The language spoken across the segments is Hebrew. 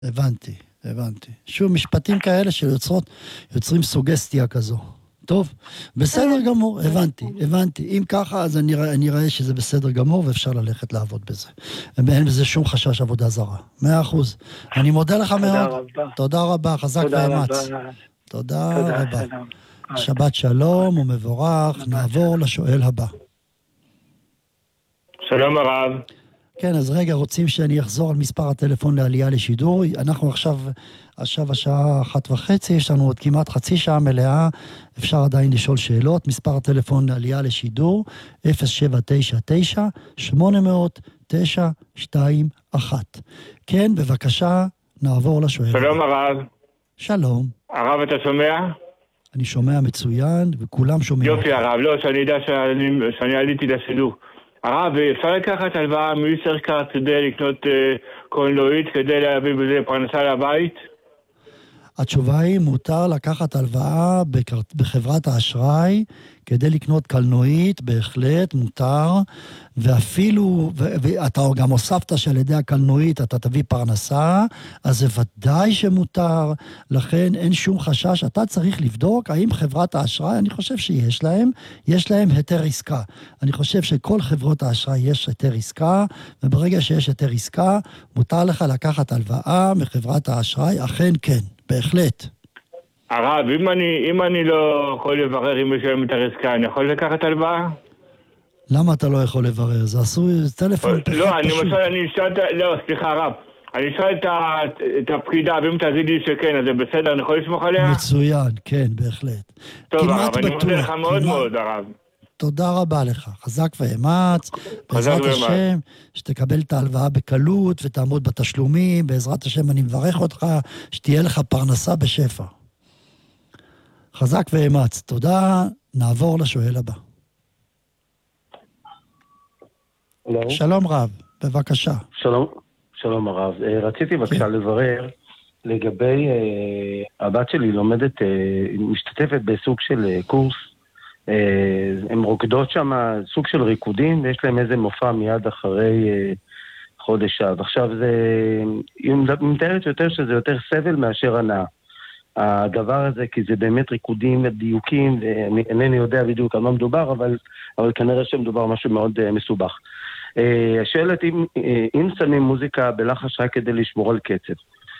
הבנתי, הבנתי. שוב, משפטים כאלה יוצרים סוגסטיה כזו. טוב, בסדר גמור, הבנתי. אם ככה, אז אני רואה שזה בסדר גמור, ואפשר ללכת לעבוד בזה. אין בזה שום חשש עבודה זרה. 100%. אני מודה לך מאוד. תודה רבה, חזק ואמץ. תודה רבה. שבת שלום ומבורך. נעבור לשואל הבא. שלום הרב. כן, אז רגע, רוצים שאני אחזור על מספר הטלפון לעלייה לשידור. אנחנו עכשיו השעה 1:30, יש לנו עוד כמעט חצי שעה מלאה, אפשר עדיין לשאול שאלות. מספר הטלפון לעלייה לשידור, 0799-800-921. כן, בבקשה, נעבור לשואל. שלום הרב. שלום. הרב, אתה שומע? אני שומע מצוין, וכולם שומעים. יופי הרב, לא, שאני יודע שאני עליתי לשידור. הרב, אפשר לקחת הלוואה מיסטרקארד כדי לקנות קולנועית, כדי להביא בזה פרנסה לבית? התשובה היא, מותר לקחת הלוואה בחברת האשראי כדי לקנות קלנועית, בהחלט מותר, ואפילו, ואתה גם הוספת שעל ידי הקלנועית אתה תביא פרנסה, אז זה ודאי שמותר, לכן אין שום חשש. אתה צריך לבדוק האם חברת האשראי, אני חושב יש להם היתר עסקה. אני חושב שכל חברות האשראי יש היתר עסקה, וברגע שיש היתר עסקה, מותר לך לקחת הלוואה מחברת האשראי, אכן כן, בהחלט. הרב, אם אני לא יכול לברר אם יש להם את העסקה, אני יכול לקחת הלוואה? למה אתה לא יכול לברר? זה עשוי טלפון פשוט. לא, סליחה הרב. אני אשאל את הפקידה, ואם תגיד לי שכן, אז זה בסדר, אני יכול לסמוך עליה? מצוין, כן, בהחלט. טוב הרב, אני מודה לך מאוד מאוד הרב. תודה רבה לך, חזק ואמץ, בעזרת השם, שתקבל את ההלוואה בקלות ותעמוד בתשלומים, בעזרת השם אני מברך אותך, שתהיה לך פרנסה בשפע. חזק ואמץ, תודה, נעבור לשואל הבא. שלום רב, בבקשה. שלום הרב, רציתי בבקשה לברר לגבי, הבת שלי לומדת, משתתפת בסוג של קורס, הן רוקדות שם סוג של ריקודים, ויש להם איזה מופע מיד אחרי חודש אב. עכשיו היא מתארת יותר שזה יותר סבל מאשר הנאה. הדבר הזה, כי זה באמת ריקודים ודיוקים, אינני יודע בדיוק על מה מדובר, אבל כנראה שמדובר משהו מאוד מסובך. השאלת, אם שמים מוזיקה בלחש רק כדי לשמור על קצב,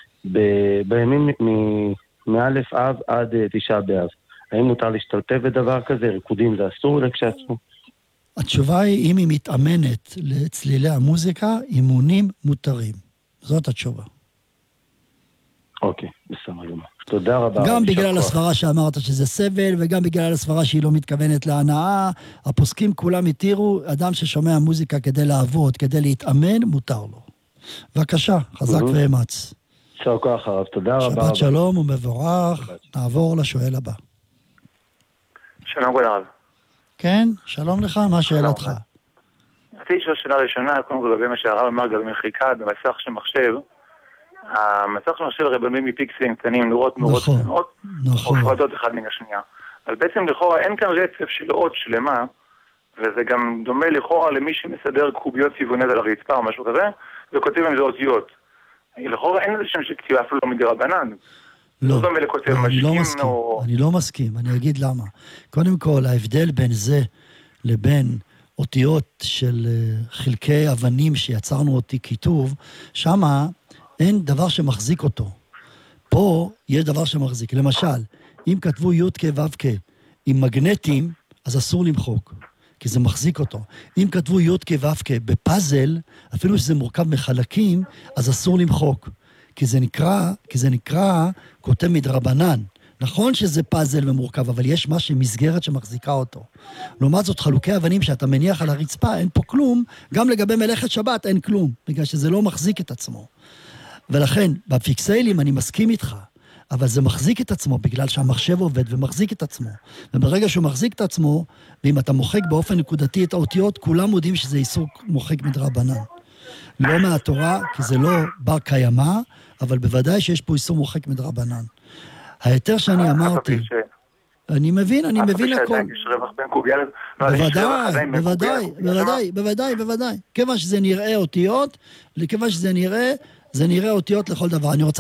בימים מאלף אב עד תשעה באב, האם מותר להשתתף בדבר כזה? ריקודים זה אסור לכשעצמו? התשובה היא, אם היא מתאמנת לצלילי המוזיקה, אימונים מותרים. זאת התשובה. אוקיי, בסדר גמור. תודה רבה. גם בגלל הסברה שאמרת שזה סבל, וגם בגלל הסברה שהיא לא מתכוונת להנאה, הפוסקים כולם התירו, אדם ששומע מוזיקה כדי לעבוד, כדי להתאמן, מותר לו. בבקשה, חזק ואמץ. יישר כוח הרב, תודה רבה. שבת שלום ומבורך, נעבור לשואל הבא. שלום כבוד הרב. כן, שלום לך, מה שאלתך? רציתי לשאול שאלה ראשונה, קודם כל לגבי מה שהרב אמר, לגבי מחיקה במסך של מחשב. המסך של מחשב רבמים מפיקסלים קטנים, נורות קטנות, מופרדות אחד מן השנייה. אבל בעצם לכאורה אין כאן רצף של אות שלמה, וזה גם דומה לכאורה למי שמסדר קוביות צבעוניות על הרצפה או משהו כזה, וכותב עם זה אותיות. לכאורה אין איזה שם שכתיבה אפילו לא מדרבנן. לא, אני לא מסכים, אני אגיד למה. קודם כל, ההבדל בין זה לבין אותיות של חלקי אבנים שיצרנו אותי כיתוב, שמה אין דבר שמחזיק אותו. פה יש דבר שמחזיק. למשל, אם כתבו י' כ' ו' כ' עם מגנטים, אז אסור למחוק, כי זה מחזיק אותו. אם כתבו י' כ' ו' כ' בפאזל, אפילו שזה מורכב מחלקים, אז אסור למחוק. כי זה נקרא כותב מדרבנן. נכון שזה פאזל ומורכב, אבל יש משהו מסגרת שמחזיקה אותו. לעומת זאת, חלוקי אבנים שאתה מניח על הרצפה, אין פה כלום, גם לגבי מלאכת שבת אין כלום, בגלל שזה לא מחזיק את עצמו. ולכן, בפיקסלים אני מסכים איתך, אבל זה מחזיק את עצמו, בגלל שהמחשב עובד ומחזיק את עצמו. וברגע שהוא מחזיק את עצמו, ואם אתה מוחק באופן נקודתי את האותיות, כולם יודעים שזה איסור מוחק מדרבנן. לא מהתורה, כי זה לא בר קיימא, אבל בוודאי שיש פה איסור מוחק מדרבנן. היתר שאני אמרתי, אני מבין הכל. בוודאי. כיוון שזה נראה אותיות, כיוון שזה נראה, זה נראה אותיות לכל דבר. אני רוצה